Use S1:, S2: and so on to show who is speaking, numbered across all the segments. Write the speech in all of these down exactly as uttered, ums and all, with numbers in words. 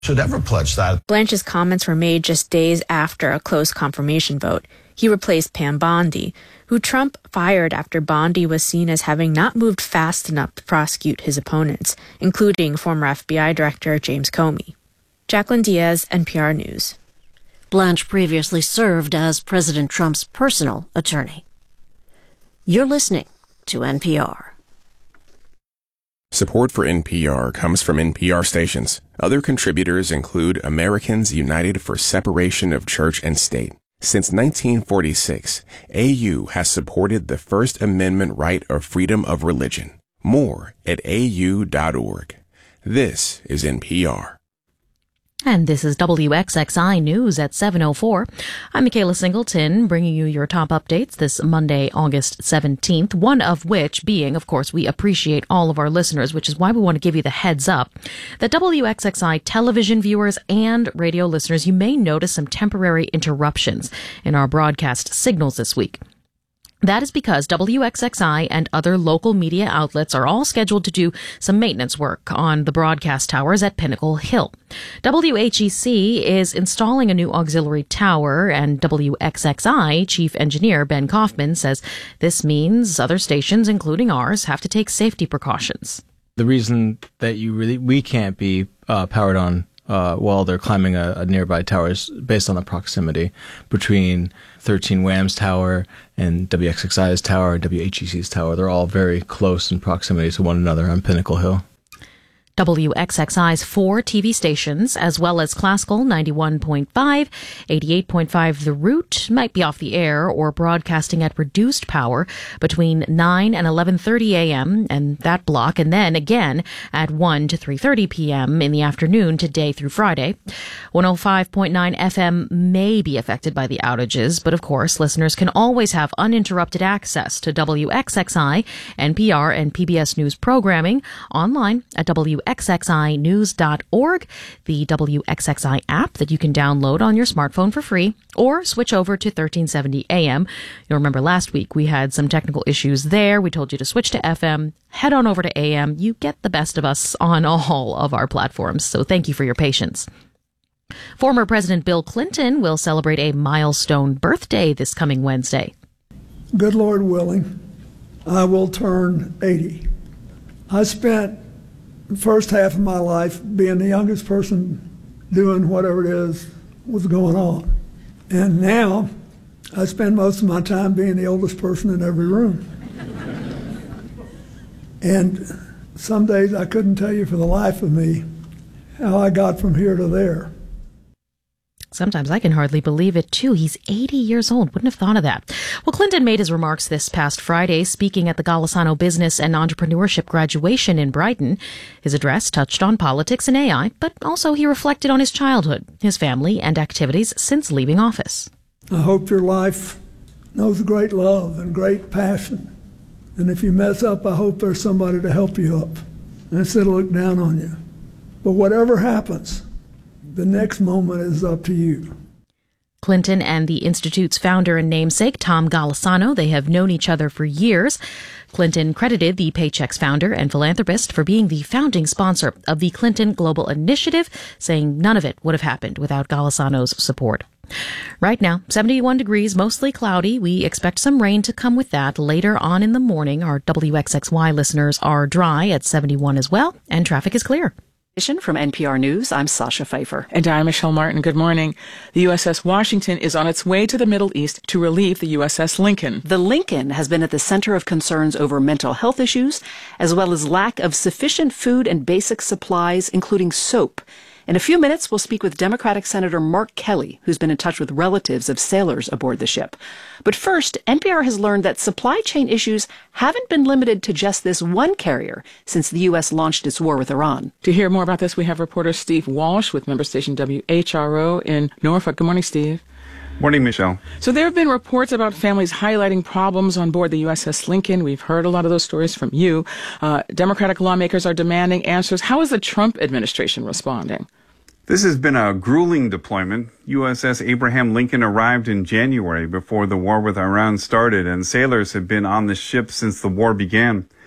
S1: should ever pledge that.
S2: Blanch's comments were made just days after a close confirmation vote. He replaced Pam Bondi, who Trump fired after Bondi was seen as having not moved fast enough to prosecute his opponents, including former F B I Director James Comey. Jacqueline Diaz, N P R News.
S3: Blanch previously served as President Trump's personal attorney. You're listening to N P R.
S4: Support for N P R comes from N P R stations. Other contributors include Americans United for Separation of Church and State. Since nineteen forty-six, A U has supported the First Amendment right of freedom of religion. More at A U dot org. This is N P R.
S5: And this is W X X I News at seven oh four. I'm Michaela Singleton, bringing you your top updates this Monday, August seventeenth, one of which being, of course, we appreciate all of our listeners, which is why we want to give you the heads up that W X X I television viewers and radio listeners, you may notice some temporary interruptions in our broadcast signals this week. That is because W X X I and other local media outlets are all scheduled to do some maintenance work on the broadcast towers at Pinnacle Hill. W H E C is installing a new auxiliary tower, and W X X I Chief Engineer Ben Kaufman says this means other stations, including ours, have to take safety precautions.
S6: The reason that you really we can't be uh, powered on Uh, while they're climbing a, a nearby tower is based on the proximity between thirteen Wham's tower and W X X I's tower, W H E C's tower. They're all very close in proximity to one another on Pinnacle Hill.
S5: W X X I's four T V stations, as well as Classical ninety-one point five, eighty-eight point five The Root, might be off the air or broadcasting at reduced power between nine and eleven thirty a.m. and that block, and then again at one to three thirty p.m. in the afternoon today through Friday. one oh five point nine F M may be affected by the outages, but of course, listeners can always have uninterrupted access to W X X I, N P R, and P B S News programming online at W X X I news dot org, the W X X I app that you can download on your smartphone for free, or switch over to thirteen seventy A M. You'll remember last week we had some technical issues there. We told you to switch to F M, head on over to A M. You get the best of us on all of our platforms, so thank you for your patience. Former President Bill Clinton will celebrate a milestone birthday this coming Wednesday.
S7: Good Lord willing, I will turn eighty. I spent the first half of my life being the youngest person doing whatever it is was going on. And now I spend most of my time being the oldest person in every room. And some days I couldn't tell you for the life of me how I got from here to there.
S5: Sometimes I can hardly believe it, too. He's eighty years old. Wouldn't have thought of that. Well, Clinton made his remarks this past Friday, speaking at the Golisano Business and Entrepreneurship graduation in Brighton. His address touched on politics and A I, but also he reflected on his childhood, his family, and activities since leaving office.
S7: I hope your life knows great love and great passion. And if you mess up, I hope there's somebody to help you up instead of look down on you. But whatever happens, the next moment is up to you.
S5: Clinton and the Institute's founder and namesake, Tom Golisano, they have known each other for years. Clinton credited the Paychex founder and philanthropist for being the founding sponsor of the Clinton Global Initiative, saying none of it would have happened without Golisano's support. Right now, seventy-one degrees, mostly cloudy. We expect some rain to come with that later on in the morning. Our W X X Y listeners are dry at seventy-one as well, and traffic is clear.
S8: From N P R News, I'm Sasha Pfeiffer.
S9: And I'm Michelle Martin. Good morning. The U S S Washington is on its way to the Middle East to relieve the U S S Lincoln.
S8: The Lincoln has been at the center of concerns over mental health issues, as well as lack of sufficient food and basic supplies, including soap. In a few minutes, we'll speak with Democratic Senator Mark Kelly, who's been in touch with relatives of sailors aboard the ship. But first, N P R has learned that supply chain issues haven't been limited to just this one carrier since the U S launched its war with Iran.
S9: To hear more about this, we have reporter Steve Walsh with member station W H R O in Norfolk. Good morning, Steve.
S10: Morning, Michelle.
S9: So there have been reports about families highlighting problems on board the U S S Lincoln. We've heard a lot of those stories from you. Uh, Democratic lawmakers are demanding answers. How is the Trump administration responding?
S10: This has been a grueling deployment. U S S Abraham Lincoln arrived in January before the war with Iran started, and sailors have been on the ship since the war began.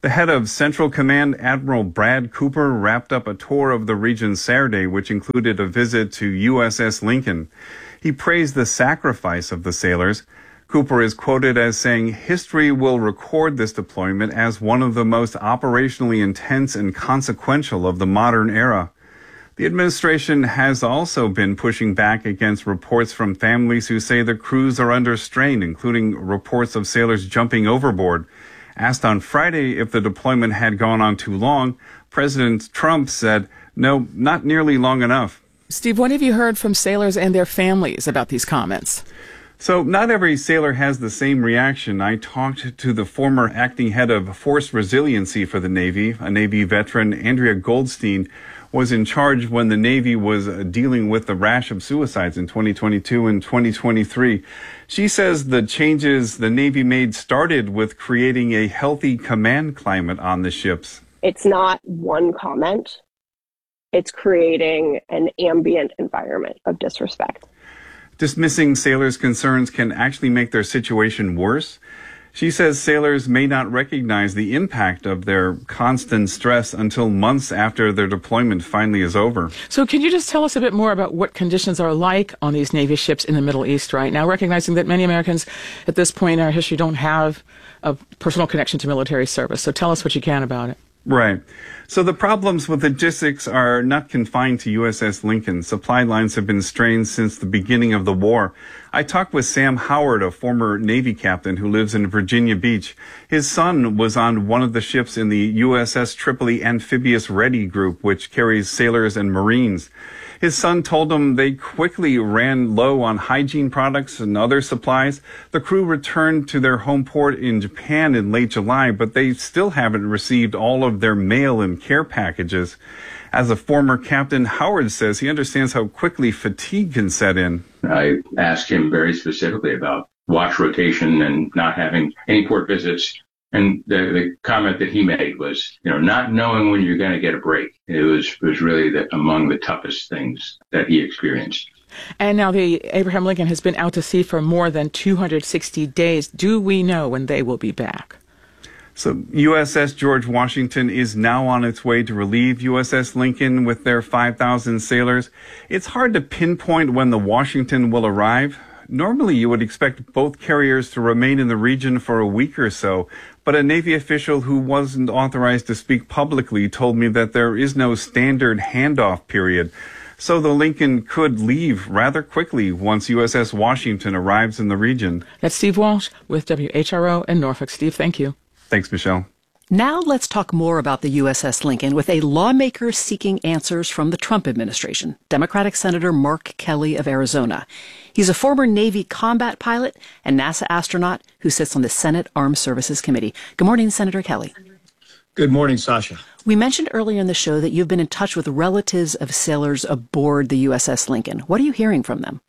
S10: The head of Central Command, Admiral Brad Cooper, wrapped up a tour of the region Saturday, which included a visit to U S S Lincoln. He praised the sacrifice of the sailors. Cooper is quoted as saying, "History will record this deployment as one of the most operationally intense and consequential of the modern era." The administration has also been pushing back against reports from families who say the crews are under strain, including reports of sailors jumping overboard. Asked on Friday if the deployment had gone on too long, President Trump said, "No, not nearly long enough."
S9: Steve, what have you heard from sailors and their families about these comments?
S10: So not every sailor has the same reaction. I talked to the former acting head of Force Resiliency for the Navy, a Navy veteran. Andrea Goldstein was in charge when the Navy was dealing with the rash of suicides in twenty twenty-two and twenty twenty-three. She says the changes the Navy made started with creating a healthy command climate on the ships.
S1: It's not one comment. It's creating an ambient environment of disrespect.
S10: Dismissing sailors' concerns can actually make their situation worse. She says sailors may not recognize the impact of their constant stress until months after their deployment finally is over.
S9: So can you just tell us a bit more about what conditions are like on these Navy ships in the Middle East right now, recognizing that many Americans at this point in our history don't have a personal connection to military service. So tell us what you can about it.
S10: Right. So the problems with logistics are not confined to U S S Lincoln. Supply lines have been strained since the beginning of the war. I talked with Sam Howard, a former Navy captain who lives in Virginia Beach. His son was on one of the ships in the U S S Tripoli Amphibious Ready Group, which carries sailors and Marines. His son told him they quickly ran low on hygiene products and other supplies. The crew returned to their home port in Japan in late July, but they still haven't received all of their mail and care packages. As a former captain, Howard says he understands how quickly fatigue can set in.
S11: I asked him very specifically about watch rotation and not having any port visits. And the, the comment that he made was, you know, not knowing when you're going to get a break. It was was really the, among the toughest things that he experienced.
S9: And now the Abraham Lincoln has been out to sea for more than two hundred sixty days. Do we know when they will be back?
S10: So U S S George Washington is now on its way to relieve U S S Lincoln with their five thousand sailors. It's hard to pinpoint when the Washington will arrive. Normally, you would expect both carriers to remain in the region for a week or so, but a Navy official who wasn't authorized to speak publicly told me that there is no standard handoff period. So the Lincoln could leave rather quickly once U S S Washington arrives in the region.
S9: That's Steve Walsh with W H R O in Norfolk. Steve, thank you.
S10: Thanks, Michelle.
S8: Now let's talk more about the U S S Lincoln with a lawmaker seeking answers from the Trump administration, Democratic Senator Mark Kelly of Arizona. He's a former Navy combat pilot and NASA astronaut who sits on the Senate Armed Services Committee. Good morning, Senator Kelly.
S12: Good morning, Sasha.
S8: We mentioned earlier in the show that you've been in touch with relatives of sailors aboard the U S S Lincoln. What are you hearing from them?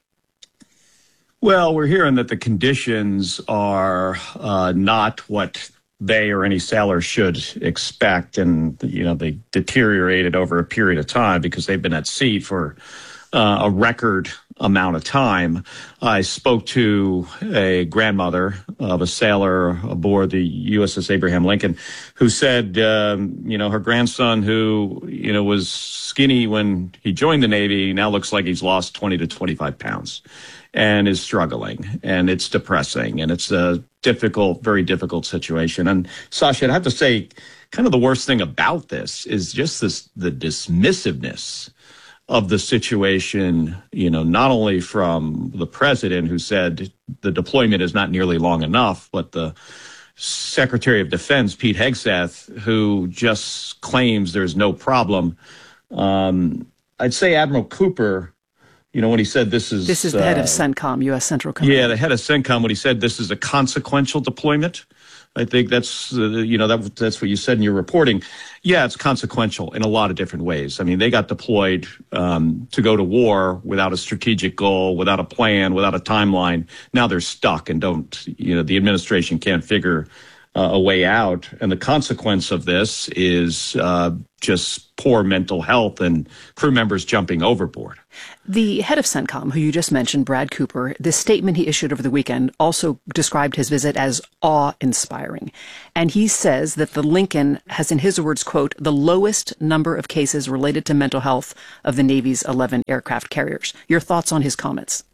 S12: Well, we're hearing that the conditions are uh, not what they or any sailor should expect. And, you know, they deteriorated over a period of time because they've been at sea for uh, a record amount of time. I spoke to a grandmother of a sailor aboard the U S S Abraham Lincoln who said, um, you know, her grandson who, you know, was skinny when he joined the Navy now looks like he's lost twenty to twenty-five pounds and is struggling. And it's depressing. And it's a difficult, very difficult situation. And Sasha, I'd have to say, kind of the worst thing about this is just this, the dismissiveness of the situation, you know, not only from the president who said the deployment is not nearly long enough, but the Secretary of Defense, Pete Hegseth, who just claims there's no problem. Um, I'd say Admiral Cooper, you know, when he said this is...
S8: This is the uh, head of CENTCOM, U S Central Command.
S12: Yeah, the head of CENTCOM, when he said this is a consequential deployment. I think that's, uh, you know, that, that's what you said in your reporting. Yeah, it's consequential in a lot of different ways. I mean, they got deployed um, to go to war without a strategic goal, without a plan, without a timeline. Now they're stuck and don't, you know, the administration can't figure uh, a way out. And the consequence of this is uh, just poor mental health and crew members jumping overboard.
S8: The head of CENTCOM, who you just mentioned, Brad Cooper, the statement he issued over the weekend also described his visit as awe-inspiring. And he says that the Lincoln has, in his words, quote, the lowest number of cases related to mental health of the Navy's eleven aircraft carriers. Your thoughts on his comments?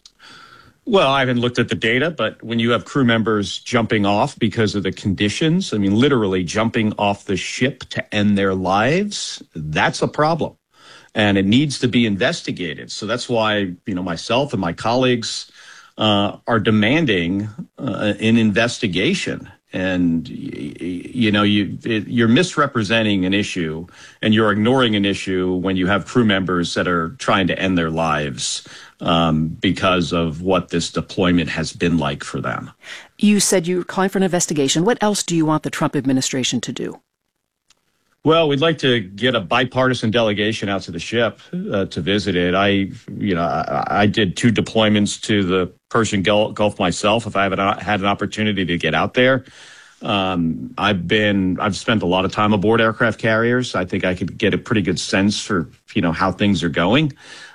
S12: Well, I haven't looked at the data, but when you have crew members jumping off because of the conditions, I mean, literally jumping off the ship to end their lives, that's a problem. And it needs to be investigated. So that's why, you know, myself and my colleagues uh, are demanding uh, an investigation. And, you know, you, it, you're misrepresenting an issue and you're ignoring an issue when you have crew members that are trying to end their lives um, because of what this deployment has been like for them.
S8: You said you were calling for an investigation. What else do you want the Trump administration to do?
S12: Well, we'd like to get a bipartisan delegation out to the ship uh, to visit it. I, you know, I, I did two deployments to the Persian Gulf myself. If I haven't had an opportunity to get out there, um, I've been, I've spent a lot of time aboard aircraft carriers. I think I could get a pretty good sense for, you know, how things are going.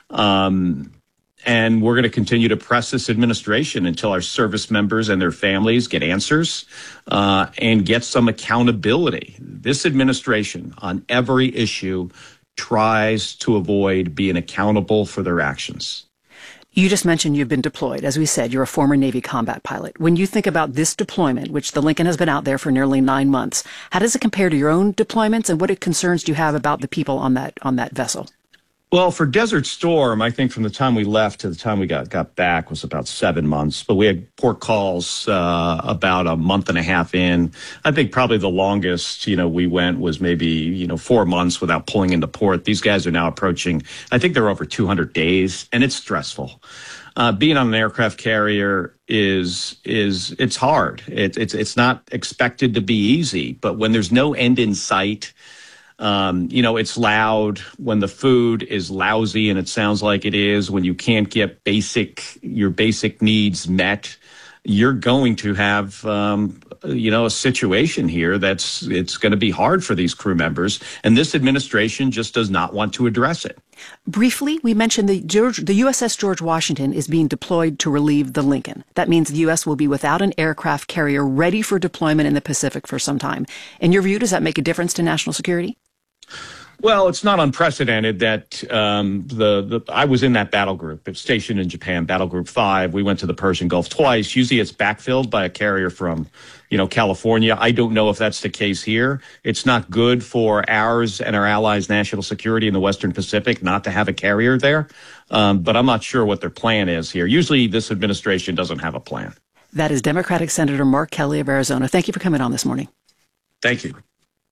S12: Um, And we're going to continue to press this administration until our service members and their families get answers uh, and get some accountability. This administration on every issue tries to avoid being accountable for their actions.
S8: You just mentioned you've been deployed. As we said, you're a former Navy combat pilot. When you think about this deployment, which the Lincoln has been out there for nearly nine months, how does it compare to your own deployments, and what concerns do you have about the people on that on that vessel?
S12: Well, for Desert Storm, I think from the time we left to the time we got, got back was about seven months. But we had port calls uh, about a month and a half in. I think probably the longest, you know, we went was maybe, you know, four months without pulling into port. These guys are now approaching, I think they're over two hundred days, and it's stressful. Uh, being on an aircraft carrier is, is it's hard. It, it's, it's not expected to be easy, but when there's no end in sight, Um, you know, it's loud when the food is lousy, and it sounds like it is, when you can't get basic, your basic needs met, you're going to have, um, you know, a situation here that's, it's going to be hard for these crew members. And this administration just does not want to address it.
S8: Briefly, we mentioned the, George, the U S S George Washington is being deployed to relieve the Lincoln. That means the U S will be without an aircraft carrier ready for deployment in the Pacific for some time. In your view, does that make a difference to national security?
S12: Well, it's not unprecedented that um, the, the I was in that battle group. It's stationed in Japan, Battle Group five. We went to the Persian Gulf twice. Usually it's backfilled by a carrier from, you know, California. I don't know if that's the case here. It's not good for ours and our allies' national security in the Western Pacific not to have a carrier there. Um, but I'm not sure what their plan is here. Usually this administration doesn't have a plan.
S8: That is Democratic Senator Mark Kelly of Arizona. Thank you for coming on this morning.
S12: Thank you.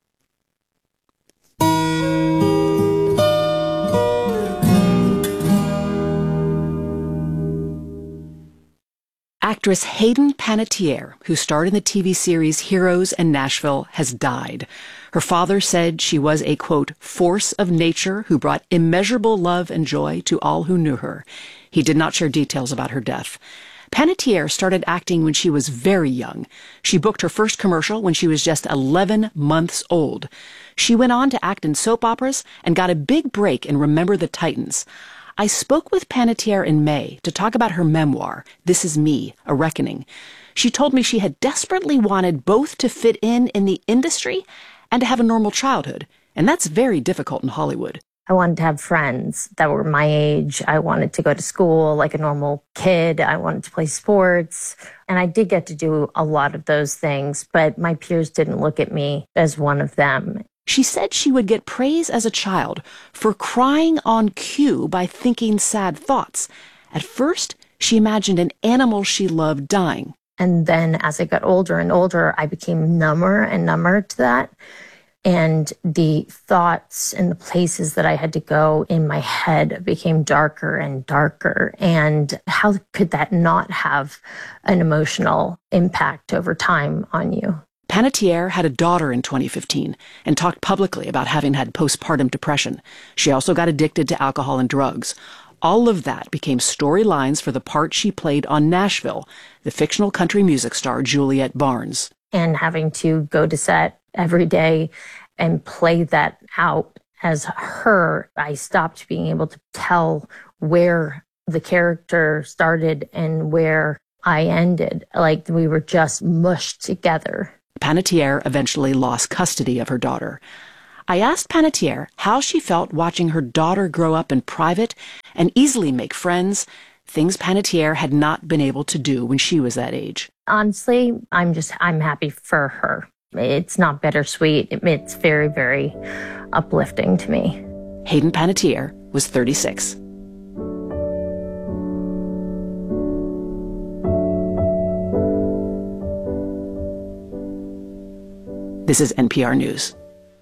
S8: Actress Hayden Panettiere, who starred in the T V series Heroes and Nashville, has died. Her father said she was a, quote, force of nature who brought immeasurable love and joy to all who knew her. He did not share details about her death. Panettiere started acting when she was very young. She booked her first commercial when she was just eleven months old. She went on to act in soap operas and got a big break in Remember the Titans. I spoke with Panettiere in May to talk about her memoir, This Is Me, A Reckoning. She told me she had desperately wanted both to fit in in the industry and to have a normal childhood, and that's very difficult in Hollywood.
S13: I wanted to have friends that were my age. I wanted to go to school like a normal kid. I wanted to play sports. And I did get to do a lot of those things, but my peers didn't look at me as one of them.
S8: She said she would get praise as a child for crying on cue by thinking sad thoughts. At first, she imagined an animal she loved dying.
S13: And then as I got older and older, I became number and number to that. And the thoughts and the places that I had to go in my head became darker and darker. And how could that not have an emotional impact over time on you?
S8: Panettiere had a daughter in twenty fifteen and talked publicly about having had postpartum depression. She also got addicted to alcohol and drugs. All of that became storylines for the part she played on Nashville, the fictional country music star Juliet Barnes.
S13: and having to go to set every day and play that out as her, I stopped being able to tell where the character started and where I ended. Like we were just mushed together.
S8: Panettiere eventually lost custody of her daughter. I asked Panettiere how she felt watching her daughter grow up in private and easily make friends, things Panettiere had not been able to do when she was that age.
S13: Honestly, I'm just, I'm happy for her. It's not bittersweet. It's very, very uplifting to me.
S8: Hayden Panettiere was thirty-six. This is N P R News.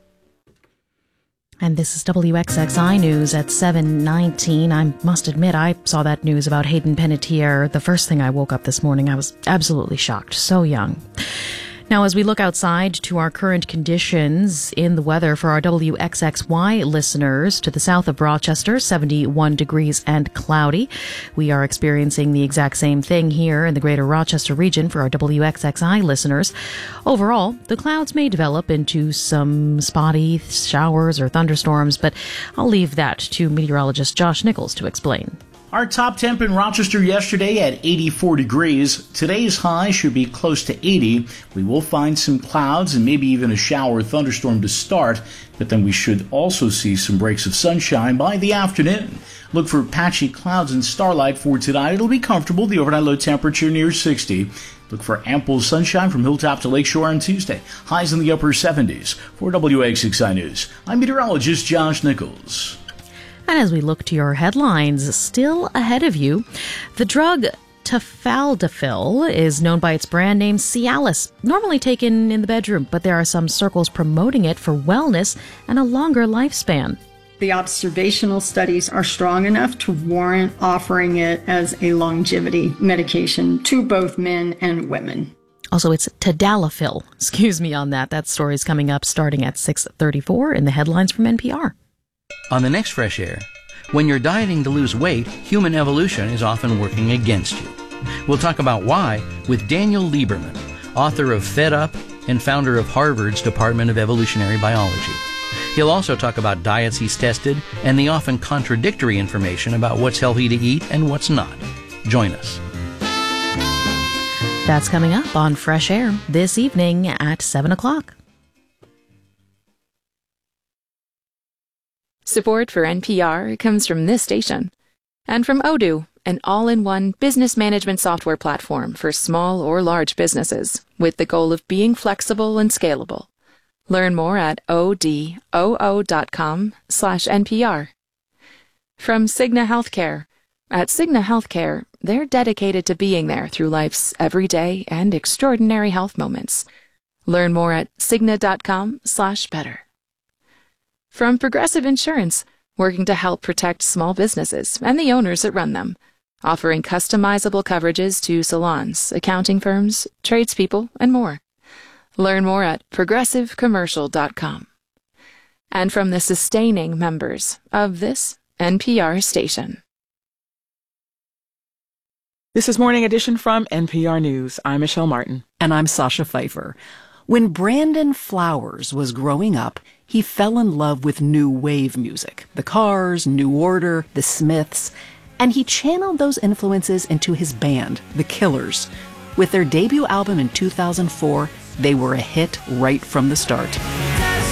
S5: And this is W X X I News at seven nineteen. I must admit, I saw that news about Hayden Panettiere the first thing I woke up this morning. I was absolutely shocked. So young. Now, as we look outside to our current conditions in the weather for our W X X Y listeners, to the south of Rochester, seventy-one degrees and cloudy. We are experiencing the exact same thing here in the greater Rochester region for our W X X I listeners. Overall, the clouds may develop into some spotty showers or thunderstorms, but I'll leave that to meteorologist Josh Nichols to explain.
S14: Our top temp in Rochester yesterday at eighty-four degrees. Today's high should be close to eighty. We will find some clouds and maybe even a shower or thunderstorm to start, but then we should also see some breaks of sunshine by the afternoon. Look for patchy clouds and starlight for tonight. It'll be comfortable. The overnight low temperature near sixty. Look for ample sunshine from Hilltop to Lakeshore on Tuesday. Highs in the upper seventies. For W X X I News, I'm meteorologist Josh Nichols.
S5: And as we look to your headlines, still ahead of you, the drug Tafaldafil is known by its brand name Cialis, normally taken in the bedroom, but there are some circles promoting it for wellness and a longer lifespan.
S15: The observational studies are strong enough to warrant offering it as a longevity medication to both men and women.
S5: Also, it's Tadalafil. Excuse me on that. That story's coming up starting at six thirty-four in the headlines from N P R.
S16: On the next Fresh Air, when you're dieting to lose weight, human evolution is often working against you. We'll talk about why with Daniel Lieberman, author of Fed Up and founder of Harvard's Department of Evolutionary Biology. He'll also talk about diets he's tested and the often contradictory information about what's healthy to eat and what's not. Join us.
S5: That's coming up on Fresh Air this evening at seven o'clock.
S17: Support for N P R comes from this station and from Odoo, an all-in-one business management software platform for small or large businesses with the goal of being flexible and scalable. Learn more at odoo dot com slash N P R. From Cigna Healthcare. At Cigna Healthcare, they're dedicated to being there through life's everyday and extraordinary health moments. Learn more at cigna dot com slash better. From Progressive Insurance, working to help protect small businesses and the owners that run them, offering customizable coverages to salons, accounting firms, tradespeople, and more. Learn more at progressive commercial dot com. And from the sustaining members of this N P R station.
S9: This is Morning Edition from N P R News. I'm Michelle Martin.
S8: And I'm Sasha Pfeiffer. When Brandon Flowers was growing up, he fell in love with new wave music, the Cars, New Order, the Smiths, and he channeled those influences into his band, The Killers. With their debut album in two thousand four, they were a hit right from the start.